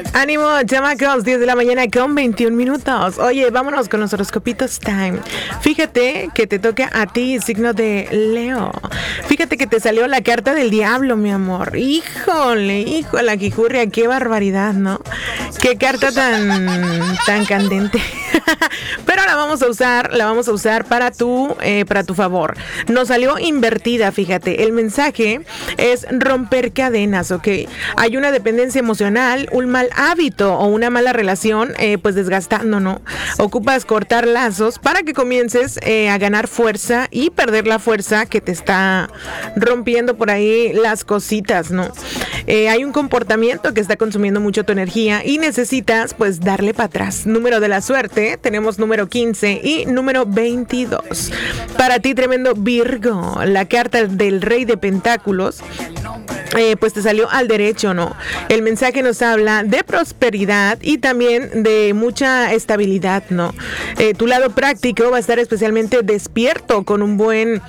Ánimo, chamacos, 10 de la mañana con 21 minutos. Oye, vámonos con los horoscopitos time. Fíjate que te toca a ti, signo de Leo. Fíjate que te salió la carta del diablo, mi amor. Híjole, la quijurria, qué barbaridad, ¿no? Qué carta tan candente. Pero la vamos a usar para tu favor. Nos salió invertida, fíjate. El mensaje es romper cadenas, ¿ok? Hay una dependencia emocional, un mal hábito o una mala relación, pues desgastando, ¿no? Ocupas cortar lazos para que comiences a ganar fuerza y perder la fuerza que te está rompiendo por ahí las cositas, ¿no? Hay un comportamiento que está consumiendo mucho tu energía y necesitas, pues, darle para atrás. Número de la suerte, tenemos número 15 y número 22. Para ti, tremendo Virgo, la carta del Rey de Pentáculos. Pues te salió al derecho, ¿no? El mensaje nos habla de prosperidad y también de mucha estabilidad, ¿no? Tu lado práctico va a estar especialmente despierto con un buen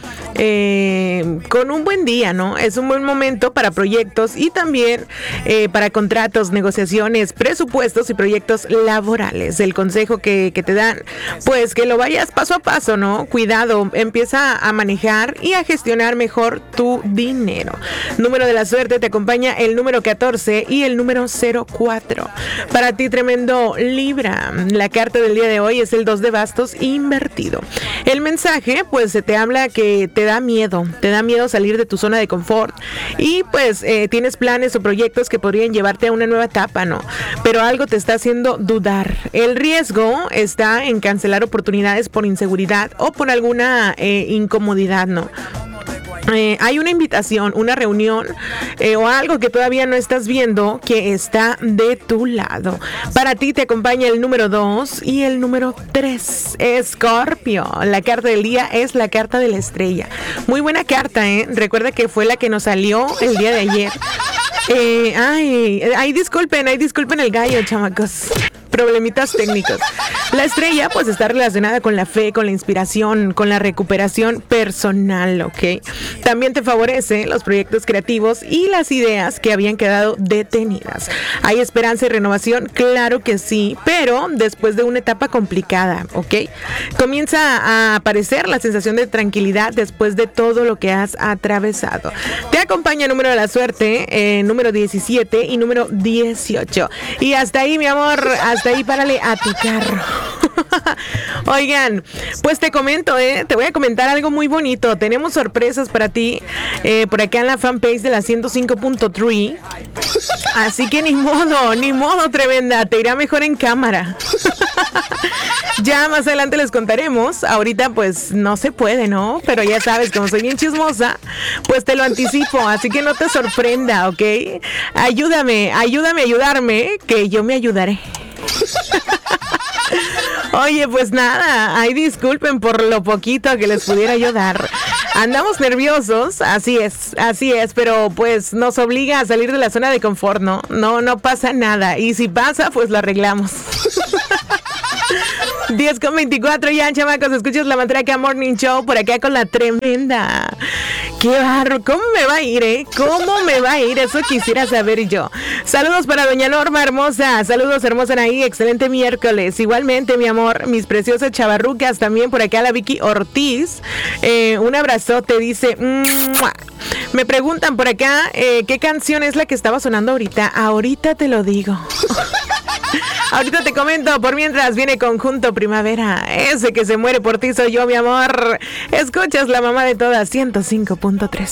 día, ¿no? Es un buen momento para proyectos y también para contratos, negociaciones, presupuestos y proyectos laborales. El consejo que te dan, pues que lo vayas paso a paso, ¿no? Cuidado, empieza a manejar y a gestionar mejor tu dinero. Número de la suerte, te acompaña el número 14 y el número 04. Para ti, tremendo Libra, la carta del día de hoy es el 2 de bastos invertido. El mensaje, pues se te habla que te da miedo salir de tu zona de confort y pues tienes planes o proyectos que podrían llevarte a una nueva etapa, ¿no? Pero algo te está haciendo dudar. El riesgo está en cancelar oportunidades por inseguridad o por alguna incomodidad, ¿no? Hay una invitación, una reunión o algo que todavía no estás viendo que está de tu lado. Para ti te acompaña el número 2 y el número 3. Escorpio, la carta del día es la carta de la estrella. Muy buena carta, ¿eh? Recuerda que fue la que nos salió el día de ayer. Disculpen el gallo, chamacos. Problemitas técnicos. La estrella pues está relacionada con la fe, con la inspiración, con la recuperación personal, ¿ok? También te favorece los proyectos creativos y las ideas que habían quedado detenidas. ¿Hay esperanza y renovación? Claro que sí, pero después de una etapa complicada, ¿ok? Comienza a aparecer la sensación de tranquilidad después de todo lo que has atravesado. Te acompaña el número de la suerte, número 17 y número 18. Y hasta ahí, mi amor, hasta ahí, párale a tu carro. Oigan, pues te comento, te voy a comentar algo muy bonito. Tenemos sorpresas para ti por acá en la fanpage de la 105.3. Así que ni modo, tremenda. Te irá mejor en cámara. Ya más adelante les contaremos. Ahorita pues no se puede, ¿no? Pero ya sabes, como soy bien chismosa, pues te lo anticipo. Así que no te sorprenda, ¿ok? Ayúdame a ayudarme, que yo me ayudaré. Oye, pues nada, ay, disculpen por lo poquito que les pudiera yo dar. Andamos nerviosos, así es, pero pues nos obliga a salir de la zona de confort, ¿no? No pasa nada, y si pasa, pues lo arreglamos. 10:24 ya, chamacos, escuchas la Matraca Morning Show por acá con la tremenda. ¡Qué barro! ¿Cómo me va a ir, ¿Cómo me va a ir? Eso quisiera saber yo. Saludos para doña Norma hermosa. Saludos, hermosa Anaí. Excelente miércoles. Igualmente, mi amor, mis preciosas chavarrucas. También por acá la Vicky Ortiz. Un abrazote, dice. ¡Mua! Me preguntan por acá, ¿qué canción es la que estaba sonando ahorita? Ahorita te lo digo. Ahorita te comento, por mientras viene Conjunto Primavera. Ese que se muere por ti soy yo, mi amor. Escuchas la mamá de todas, 105.3.